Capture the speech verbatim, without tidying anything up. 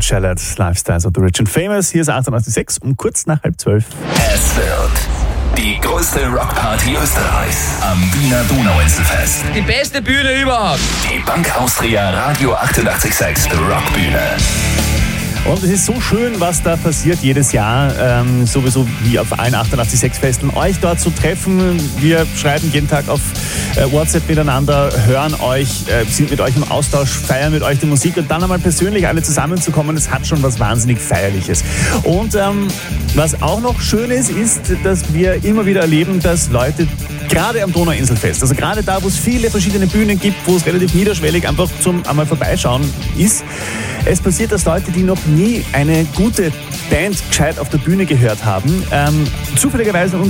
Coachella Lifestyles of the Rich and Famous. Hier ist achtundachtzig Komma sechs um kurz nach halb zwölf. Es wird die größte Rockparty Österreichs am Wiener Donauinselfest. Die beste Bühne überhaupt. Die Bank Austria Radio achtundachtzig Komma sechs Rockbühne. Und es ist so schön, was da passiert jedes Jahr, ähm, sowieso wie auf allen achtundachtzig Komma sechs Festen, euch dort zu treffen. Wir schreiben jeden Tag auf äh, WhatsApp miteinander, hören euch, äh, sind mit euch im Austausch, feiern mit euch die Musik und dann einmal persönlich alle zusammenzukommen, das hat schon was wahnsinnig Feierliches. Und ähm, was auch noch schön ist, ist, dass wir immer wieder erleben, dass Leute gerade am Donauinselfest, also gerade da, wo es viele verschiedene Bühnen gibt, wo es relativ niederschwellig einfach zum einmal vorbeischauen ist, es passiert, dass Leute, die noch nie eine gute Band gescheit auf der Bühne gehört haben, ähm, zufälligerweise